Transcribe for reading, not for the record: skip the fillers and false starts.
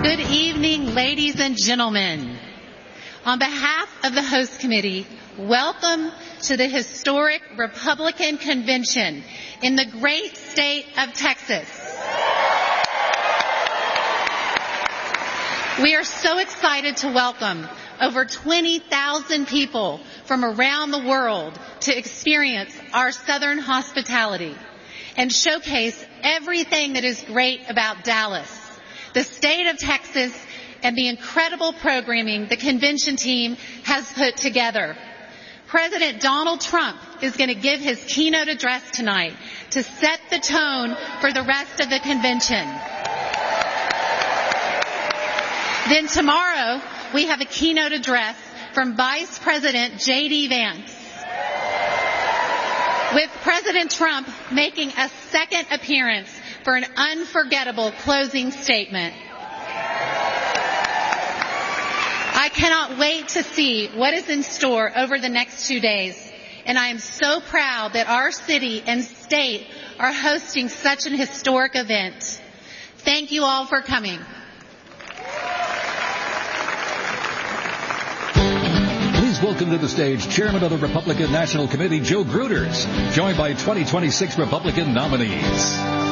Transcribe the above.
Good evening, ladies and gentlemen. On behalf of the host committee, welcome to the historic Republican Convention in the great state of Texas. We are so excited to welcome over 20,000 people from around the world to experience our Southern hospitality and showcase everything that is great about Dallas, the state of Texas, and the incredible programming the convention team has put together. President Donald Trump is going to give his keynote address tonight to set the tone for the rest of the convention. Then tomorrow, we have a keynote address from Vice President J.D. Vance, with President Trump making a second appearance for an unforgettable closing statement. I cannot wait to see what is in store over the next 2 days, and I am so proud that our city and state are hosting such an historic event. Thank you all for coming. Please welcome to the stage Chairman of the Republican National Committee, Joe Gruters, joined by 2026 Republican nominees.